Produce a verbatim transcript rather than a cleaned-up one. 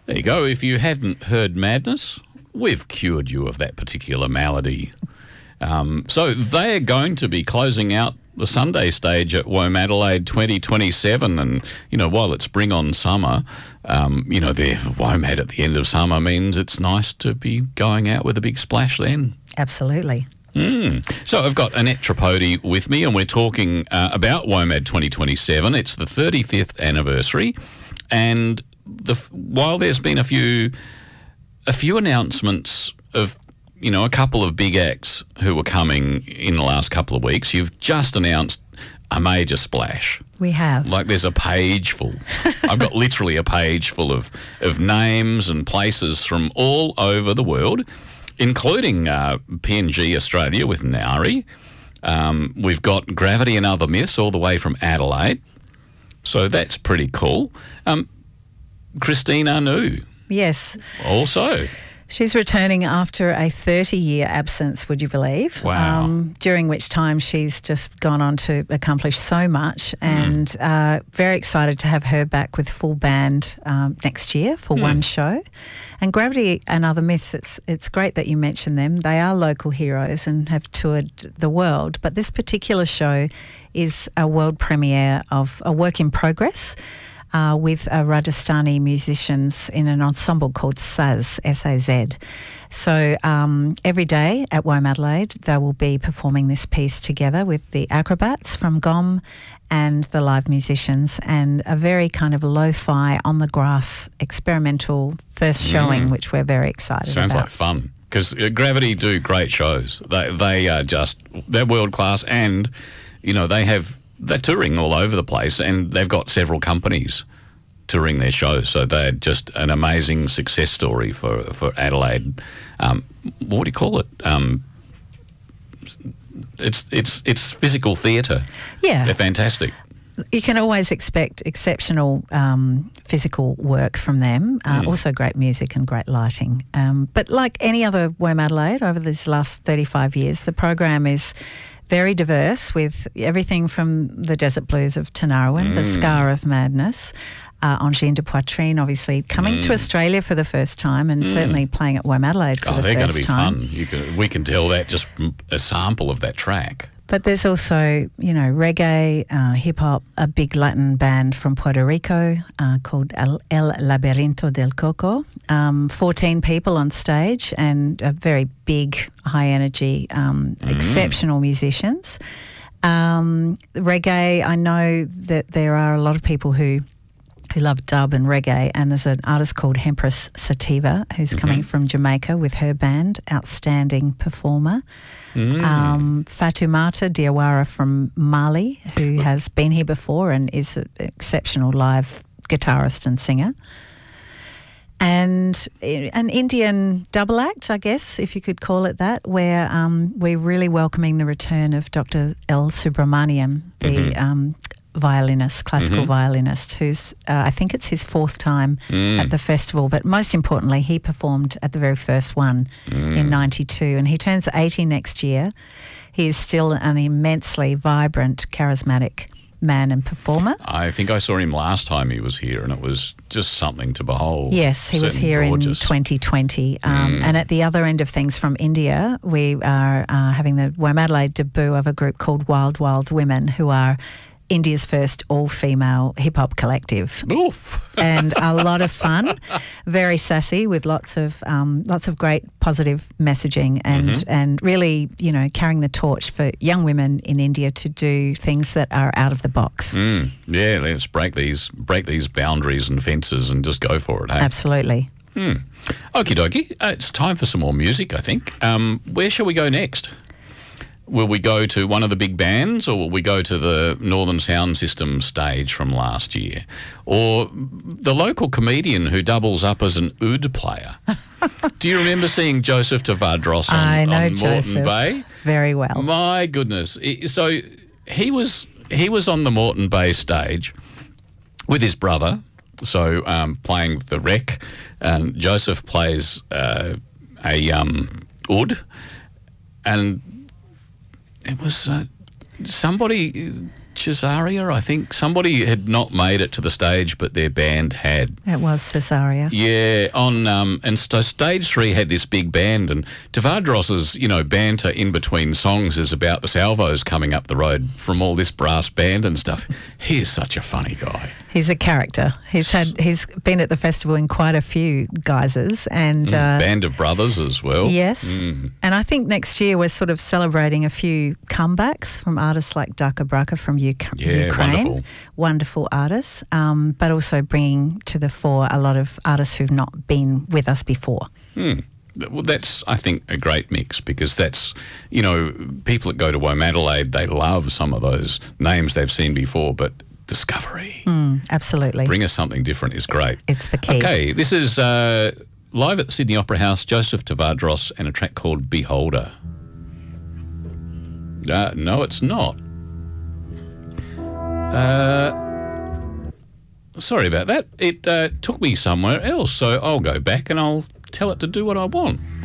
There you go. If you hadn't heard Madness, we've cured you of that particular malady. Um, so they're going to be closing out the Sunday stage at Womadelaide twenty twenty-seven, and, you know, while it's bring on summer, um, you know, the Womad at the end of summer means it's nice to be going out with a big splash then. Absolutely. Mm. So I've got Annette Tripodi with me, and we're talking uh, about Womad twenty twenty-seven. It's the thirty-fifth anniversary, and the, while there's been a few a few announcements of, you know, a couple of big acts who were coming in the last couple of weeks, you've just announced a major splash. We have. Like there's a page full. I've got literally a page full of, of names and places from all over the world, including uh, P N G Australia with Nari. Um, we've got Gravity and Other Myths all the way from Adelaide. So that's pretty cool. Um, Christine Anu. Yes. Also. She's returning after a thirty-year absence, would you believe? Wow. Um, during which time she's just gone on to accomplish so much, and mm. uh, very excited to have her back with full band um, next year for mm. one show. And Gravity and Other Myths, it's, it's great that you mentioned them. They are local heroes and have toured the world, but this particular show is a world premiere of a work in progress. Uh, with uh, Rajasthani musicians in an ensemble called Saz, S A Z. So um, every day at Womadelaide they will be performing this piece together with the acrobats from G O M and the live musicians, and a very kind of lo-fi, on-the-grass experimental first showing, mm. which we're very excited Sounds about. like fun, because uh, Gravity do great shows. They, they are just, they're world-class, and, you know, they have... They're touring all over the place, and they've got several companies touring their shows. So they're just an amazing success story for, for Adelaide. Um, what do you call it? Um, it's it's it's physical theatre. Yeah. They're fantastic. You can always expect exceptional um, physical work from them, uh, mm. also great music and great lighting. Um, but like any other Womadelaide over these last thirty-five years, the program is very diverse, with everything from the Desert Blues of Tinariwen, mm. the Scar of Madness, uh, Angine de Poitrine, obviously, coming mm. to Australia for the first time, and mm. certainly playing at Womadelaide for oh, the they're going to first be time. fun. You can, we can tell that just from a sample of that track. But there's also, you know, reggae, uh, hip-hop, a big Latin band from Puerto Rico uh, called El, El Laberinto del Coco. Um, fourteen people on stage, and a very big, high-energy, um, mm. exceptional musicians. Um, reggae, I know that there are a lot of people who who love dub and reggae, and there's an artist called Hempress Sativa who's mm-hmm. coming from Jamaica with her band, outstanding performer. Mm. Um, Fatoumata Diawara from Mali, who has been here before and is an exceptional live guitarist and singer. And an Indian double act, I guess, if you could call it that, where um, we're really welcoming the return of Doctor L. Subramaniam, the mm-hmm. um, violinist, classical mm-hmm. violinist, who's, uh, I think it's his fourth time mm. at the festival, but most importantly, he performed at the very first one mm. in ninety-two, and he turns eighty next year. He is still an immensely vibrant, charismatic man and performer. I think I saw him last time he was here, and it was just something to behold. Yes, he was here gorgeous. in twenty twenty. Um, mm. And at the other end of things, from India, we are uh, having the Womadelaide debut of a group called Wild Wild Women, who are India's first all-female hip-hop collective. Oof. And a lot of fun, very sassy, with lots of um, lots of great positive messaging, and mm-hmm. and really, you know, carrying the torch for young women in India to do things that are out of the box. Mm. Yeah, let's break these break these boundaries and fences and just go for it. Hey? Absolutely. Hmm. Okie dokie. Uh, it's time for some more music, I think. Um, where shall we go next? Will we go to one of the big bands, or will we go to the Northern Sound System stage from last year? Or the local comedian who doubles up as an oud player? Do you remember seeing Joseph Tavadros on, I know on Moreton Joseph Bay? Very well. My goodness. So he was he was on the Moreton Bay stage with his brother, so um, playing the wreck, and Joseph plays uh, a um, oud, and it was uh, somebody Cesaria, I think. Somebody had not made it to the stage, but their band had. It was Cesaria. Yeah, on um, and so stage three had this big band, and Tavadros's, you know, banter in between songs is about the salvos coming up the road from all this brass band and stuff. He is such a funny guy. He's a character. He's had he's been at the festival in quite a few guises, and Mm, uh, Band of Brothers as well. yes, Mm. and I think next year we're sort of celebrating a few comebacks from artists like Daka Braka from U- Yeah, Ukraine, wonderful. wonderful artists, um, but also bringing to the fore a lot of artists who've not been with us before. Hmm. Well, that's, I think, a great mix, because that's, you know, people that go to Womadelaide, they love some of those names they've seen before, but discovery, Mm, absolutely. bring us something different is great. It's the key. Okay, this is uh, live at the Sydney Opera House, Joseph Tavadros, and a track called Beholder. Uh, no, it's not. Uh, sorry about that. It uh, took me somewhere else, so I'll go back and I'll tell it to do what I want.